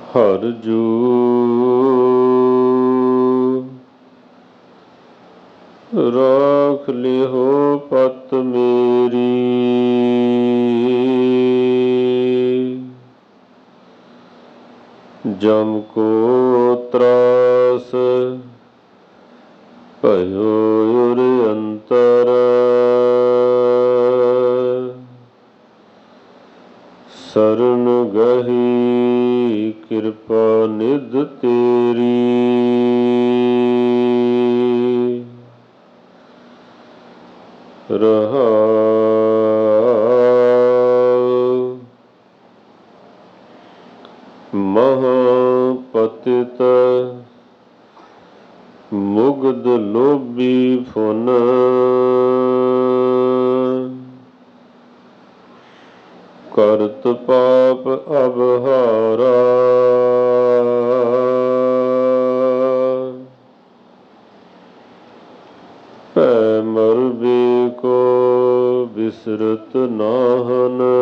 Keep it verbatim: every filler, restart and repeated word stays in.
ਹਰਿ ਜੂ ਰਾਖ ਲਿਹੋ ਪਤ ਮੇਰੀ, ਜਮ ਕੋ ਤਰਾਸ ਭਇਓ ਉਰ ਅੰਤਰ, ਸਰਨ ਗਹੀ ਕਿਰਪਾ ਨਿਧ ਤੇਰੀ। ਰਹਾਉ ਮਹਾ ਪਤਿਤ ਮੁਗਧ ਲੋਭੀ ਫੁਨ, ਕਰਤ ਪਾਪ ਅਬਹਾਰਾ, ਭੈ ਮਰਬੇ ਕੋ ਬਿਸਰਤ ਨਾਹਨ,